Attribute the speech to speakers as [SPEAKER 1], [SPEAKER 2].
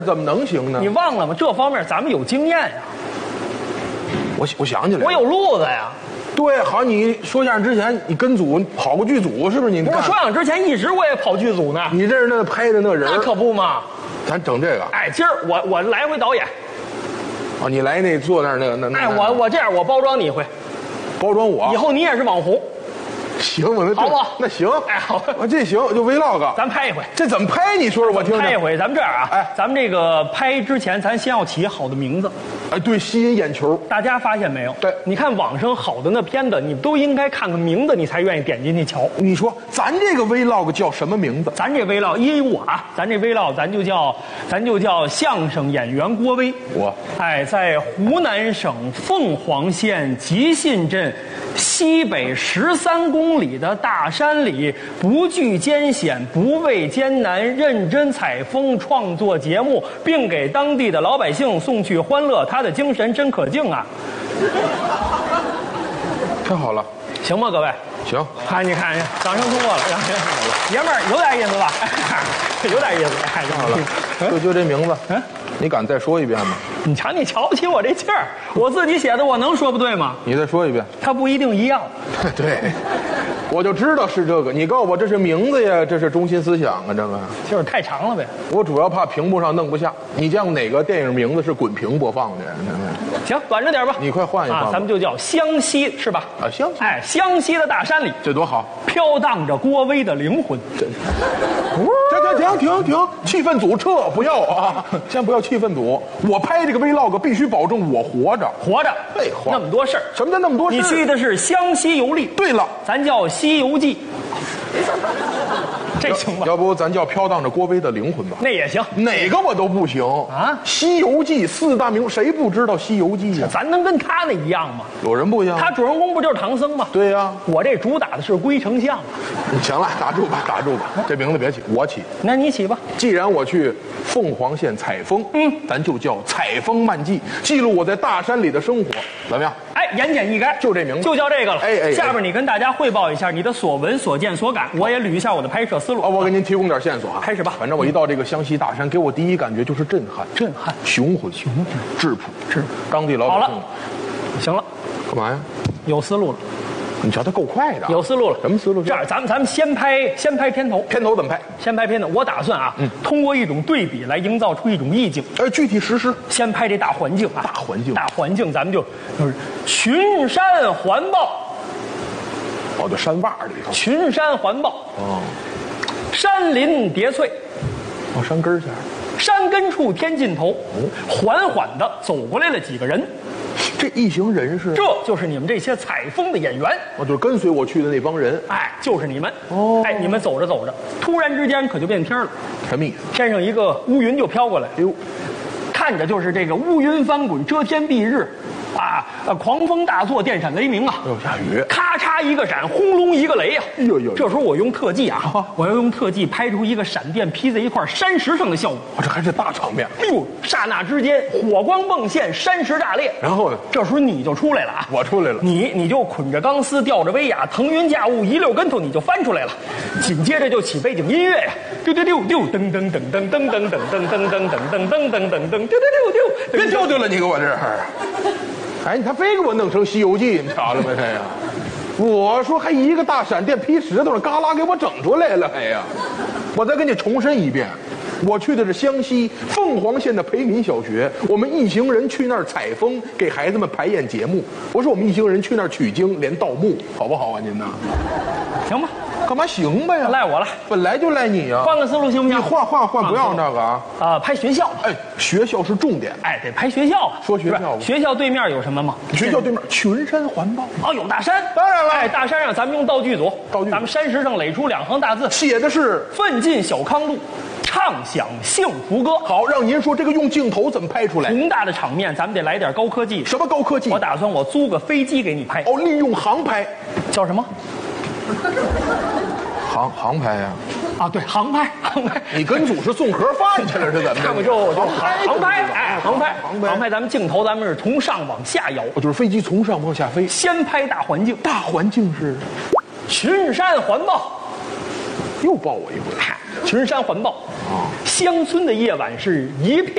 [SPEAKER 1] 怎么能行呢？
[SPEAKER 2] 你忘了吗？这方面咱们有经验呀。
[SPEAKER 1] 我想起来了，
[SPEAKER 2] 我有路子呀。
[SPEAKER 1] 对，好，你说相声之前，你跟组跑过剧组，是不是？你
[SPEAKER 2] 不是说相声之前一直我也跑剧组呢。
[SPEAKER 1] 你这是那拍的那人，
[SPEAKER 2] 那可不嘛。
[SPEAKER 1] 咱整这个。
[SPEAKER 2] 哎，今儿我来回导演。
[SPEAKER 1] 哦，你来那坐那儿那。
[SPEAKER 2] 哎，我这样，我包装你一回。
[SPEAKER 1] 包装我。
[SPEAKER 2] 以后你也是网红。
[SPEAKER 1] 行，我那
[SPEAKER 2] 好不？
[SPEAKER 1] 那行，
[SPEAKER 2] 哎好，
[SPEAKER 1] 我这行就 vlog，
[SPEAKER 2] 咱拍一回。
[SPEAKER 1] 这怎么拍？你说说我听听。
[SPEAKER 2] 拍一回，咱们这样啊，
[SPEAKER 1] 哎，
[SPEAKER 2] 咱们这个拍之前，咱先要起好的名字。
[SPEAKER 1] 哎，对，吸引眼球。
[SPEAKER 2] 大家发现没有？
[SPEAKER 1] 对，
[SPEAKER 2] 你看网上好的那片子，你都应该看看名字，你才愿意点进去瞧。
[SPEAKER 1] 你说咱这个 vlog 叫什么名字？
[SPEAKER 2] 咱这 vlog，因为我啊，咱这 vlog 咱就叫相声演员郭威。
[SPEAKER 1] 我，
[SPEAKER 2] 哎，在湖南省凤凰县吉信镇西北13公里的大山里，不惧艰险，不畏艰难，认真采风创作节目，并给当地的老百姓送去欢乐。他的精神真可敬啊！
[SPEAKER 1] 太好了，
[SPEAKER 2] 行吗，各位？
[SPEAKER 1] 行，
[SPEAKER 2] 看你看，掌声通过了，爷们儿有点意思吧？有点意思，太
[SPEAKER 1] 好了，就这名字，你敢再说一遍吗？
[SPEAKER 2] 你瞧，你瞧不起我这劲儿，我自己写的，我能说不对吗？
[SPEAKER 1] 你再说一遍。
[SPEAKER 2] 它不一定一样。
[SPEAKER 1] 对，我就知道是这个。你告诉我这是名字呀，这是中心思想啊，这个
[SPEAKER 2] 就是太长了呗。
[SPEAKER 1] 我主要怕屏幕上弄不下。你见过哪个电影名字是滚屏播放的？
[SPEAKER 2] 行，短着点吧。
[SPEAKER 1] 你快换一换吧。
[SPEAKER 2] 咱们就叫湘西，是吧？
[SPEAKER 1] 啊，湘西。
[SPEAKER 2] 哎，湘西的大山里，
[SPEAKER 1] 这多好，
[SPEAKER 2] 飘荡着郭威的灵魂。
[SPEAKER 1] 停，气氛组撤，不要啊！先不要气氛组，我拍这个 vlog 必须保证我活着。废话，
[SPEAKER 2] 那么多事儿。
[SPEAKER 1] 什么叫那么多事？
[SPEAKER 2] 你去的是湘西游历。
[SPEAKER 1] 对了，
[SPEAKER 2] 咱叫《西游记》。这行吧？
[SPEAKER 1] 要不咱叫飘荡着郭威的灵魂吧？
[SPEAKER 2] 那也行，
[SPEAKER 1] 哪个我都不行
[SPEAKER 2] 啊！
[SPEAKER 1] 《西游记》4大名，谁不知道《西游记》呀？
[SPEAKER 2] 咱能跟他那一样吗？
[SPEAKER 1] 有人不一样？
[SPEAKER 2] 他主人公不就是唐僧吗？
[SPEAKER 1] 对呀，
[SPEAKER 2] 我这主打的是龟丞相。
[SPEAKER 1] 行了，打住吧，这名字别起，我起。
[SPEAKER 2] 那你起吧。
[SPEAKER 1] 既然我去凤凰县采风，咱就叫采风漫记，记录我在大山里的生活，怎么样？
[SPEAKER 2] 哎，言简意赅，
[SPEAKER 1] 就这名字，
[SPEAKER 2] 就叫这个了。
[SPEAKER 1] 哎，
[SPEAKER 2] 下边你跟大家汇报一下你的所闻所见所感，我也捋一下我的拍摄思路。
[SPEAKER 1] 我给您提供点线索啊，
[SPEAKER 2] 开始吧。
[SPEAKER 1] 反正我一到这个湘西大山，给我第一感觉就是震撼，雄浑，质朴，当地老百姓。
[SPEAKER 2] 好了，行了，
[SPEAKER 1] 干嘛呀？
[SPEAKER 2] 有思路了。
[SPEAKER 1] 你瞧他够快的，
[SPEAKER 2] 有思路了。
[SPEAKER 1] 什么思路？
[SPEAKER 2] 这样，咱们先拍片头。
[SPEAKER 1] 片头怎么拍？
[SPEAKER 2] 先拍片头。我打算啊，通过一种对比来营造出一种意境。
[SPEAKER 1] 具体实施。
[SPEAKER 2] 先拍这大环境啊，大环境，咱们就是群山环抱。
[SPEAKER 1] 哦，就山洼里头。
[SPEAKER 2] 群山环抱。
[SPEAKER 1] 哦。
[SPEAKER 2] 山林叠翠。
[SPEAKER 1] 哦，山根下。
[SPEAKER 2] 山根处天尽头。缓缓地走过来了几个人。
[SPEAKER 1] 这一行人是？
[SPEAKER 2] 这就是你们这些采风的演员。
[SPEAKER 1] 就是跟随我去的那帮人。
[SPEAKER 2] 哎，就是你们。
[SPEAKER 1] 哦。
[SPEAKER 2] 哎，你们走着走着，突然之间可就变天了。
[SPEAKER 1] 什么意思？
[SPEAKER 2] 天上一个乌云就飘过来。
[SPEAKER 1] 哎呦，
[SPEAKER 2] 看着就是这个乌云翻滚，遮天蔽日，狂风大作，电闪雷鸣啊！
[SPEAKER 1] 要下雨，
[SPEAKER 2] 咔嚓一个闪，轰隆一个雷啊！
[SPEAKER 1] 哎呦，
[SPEAKER 2] 这时候我用特技啊，我要用特技拍出一个闪电劈在一块山石上的效果。
[SPEAKER 1] 这还是大场面。
[SPEAKER 2] 哎呦，刹那之间火光迸现，山石炸裂。
[SPEAKER 1] 然后呢？
[SPEAKER 2] 这时候你就出来了啊！
[SPEAKER 1] 我出来了。
[SPEAKER 2] 你就捆着钢丝，吊着威亚，腾云驾雾，一溜跟头你就翻出来了。紧接着就起背景音乐呀，丢丢丢丢，噔噔噔噔噔噔噔噔噔噔噔噔噔噔噔，丢丢丢丢，
[SPEAKER 1] 别丢丢了，你给我这儿。哎，他非给我弄成《西游记》，你瞧了没？这呀，我说还一个大闪电劈石头上，嘎啦给我整出来了。哎呀，我再给你重申一遍，我去的是湘西凤凰县的培民小学，我们一行人去那儿采风，给孩子们排演节目。我说我们一行人去那儿取经，连盗墓，好不好啊？您呢？
[SPEAKER 2] 行吧。
[SPEAKER 1] 干嘛行吧呀？
[SPEAKER 2] 赖我了，
[SPEAKER 1] 本来就赖你呀。
[SPEAKER 2] 换个思路行不行？
[SPEAKER 1] 你换，不要那个啊！
[SPEAKER 2] 拍学校。
[SPEAKER 1] 哎，学校是重点。
[SPEAKER 2] 哎，得拍学校啊。
[SPEAKER 1] 说学校吧。
[SPEAKER 2] 学校对面有什么吗？
[SPEAKER 1] 学校对面群山环抱。
[SPEAKER 2] 哦，有大山。
[SPEAKER 1] 当然了。
[SPEAKER 2] 哎，大山上咱们用道具组，咱们山石上垒出2行大字，
[SPEAKER 1] 写的是
[SPEAKER 2] “奋进小康路，畅享幸福歌”。
[SPEAKER 1] 好，让您说这个用镜头怎么拍出来？
[SPEAKER 2] 宏大的场面，咱们得来点高科技。
[SPEAKER 1] 什么高科技？
[SPEAKER 2] 我打算租个飞机给你拍。
[SPEAKER 1] 哦，利用航拍。
[SPEAKER 2] 叫什么？
[SPEAKER 1] 航拍呀？
[SPEAKER 2] 啊，对，航拍。
[SPEAKER 1] 你跟组是送盒饭去了是怎么着？
[SPEAKER 2] 看过之后我就航拍，哎，航拍，咱们镜头是从上往下摇，
[SPEAKER 1] 就是飞机从上往下飞。
[SPEAKER 2] 先拍大环境，
[SPEAKER 1] 大环境是
[SPEAKER 2] 群山环抱。
[SPEAKER 1] 又抱我一回，
[SPEAKER 2] 群山环抱。乡村的夜晚是一片